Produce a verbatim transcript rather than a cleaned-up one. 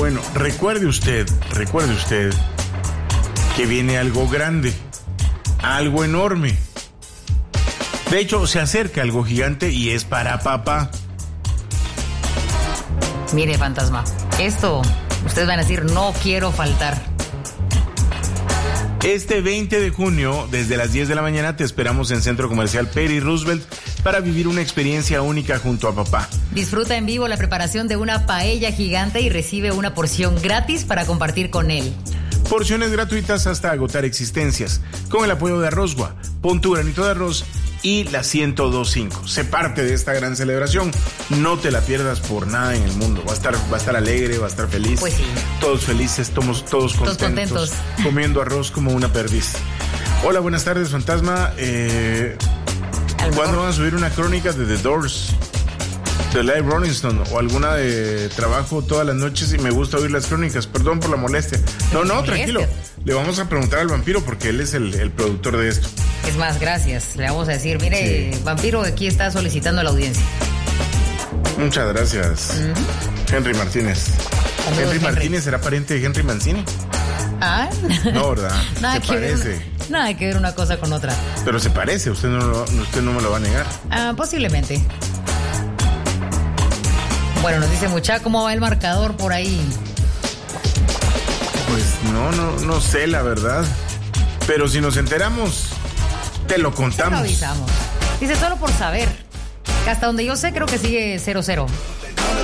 Bueno, recuerde usted, recuerde usted que viene algo grande, algo enorme. De hecho, se acerca algo gigante y es para papá. Mire, fantasma, esto, ustedes van a decir, no quiero faltar. Este veinte de junio, desde las diez de la mañana, te esperamos en Centro Comercial Perry Roosevelt para vivir una experiencia única junto a papá. Disfruta en vivo la preparación de una paella gigante y recibe una porción gratis para compartir con él. Porciones gratuitas hasta agotar existencias, con el apoyo de Arrozgua, pon tu granito de arroz y la ciento dos punto cinco. Sé parte de esta gran celebración. No te la pierdas por nada en el mundo. Va a estar, va a estar alegre, va a estar feliz. Pues sí. Todos felices, todos, todos contentos, todos contentos. Comiendo arroz como una perdiz. Hola, buenas tardes, fantasma. Eh, ¿Cuándo van a subir una crónica de The Doors, de Live Rolling Stone o alguna de trabajo todas las noches y me gusta oír las crónicas? Perdón por la molestia. No, no, tranquilo. Le vamos a preguntar al vampiro porque él es el, el productor de esto. Es más, gracias. Le vamos a decir, mire, sí. Vampiro aquí está solicitando la audiencia. Muchas gracias. Uh-huh. Henry Martínez. Henry, Henry Martínez será pariente de Henry Mancini. Ah, no, ¿verdad? Nada se que parece. Ver una, nada que ver una cosa con otra. Pero se parece, usted no, lo, usted no me lo va a negar. Ah, posiblemente. Bueno, nos dice mucha, ¿cómo va el marcador por ahí? Pues no, no, no sé la verdad. Pero si nos enteramos, te lo contamos. Se lo avisamos. Dice, solo por saber. Que hasta donde yo sé, creo que sigue cero cero.